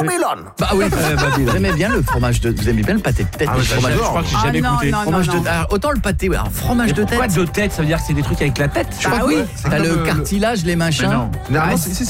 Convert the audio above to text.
Babylone. Bah oui, vous aimez bien le fromage de... Vous aimez bien le pâté de tête. Ah, le je fromage, crois que j'ai jamais goûté. fromage de... Alors, autant le pâté, alors fromage de tête. Pourquoi de tête? Ça veut dire que c'est des trucs avec la tête? Je crois que oui. T'as le cartilage, les machins. Généralement, c'est